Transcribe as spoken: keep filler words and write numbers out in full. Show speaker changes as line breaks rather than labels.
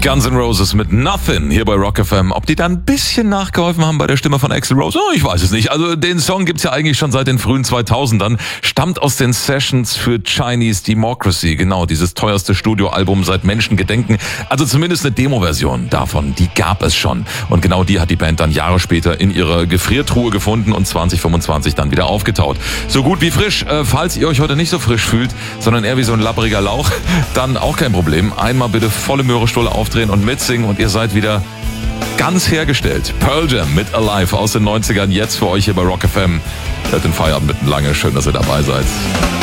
Guns N' Roses mit Nothing hier bei Rock F M. Ob die da ein bisschen nachgeholfen haben bei der Stimme von Axl Rose? Oh, ich weiß es nicht. Also den Song gibt's ja eigentlich schon seit den frühen zweitausendern. Stammt aus den Sessions für Chinese Democracy. Genau, dieses teuerste Studioalbum seit Menschengedenken. Also zumindest eine Demo-Version davon, die gab es schon. Und genau die hat die Band dann Jahre später in ihrer Gefriertruhe gefunden und zwanzig fünfundzwanzig dann wieder aufgetaut. So gut wie frisch. Äh, falls ihr euch heute nicht so frisch fühlt, sondern eher wie so ein labbriger Lauch, dann auch kein Problem. Einmal bitte volle Möhrestulle aufdrehen und mitsingen und ihr seid wieder ganz hergestellt. Pearl Jam mit Alive aus den neunzigern, jetzt für euch hier bei Rock F M. Hört den Feierabend mitten lange. Schön, dass ihr dabei seid.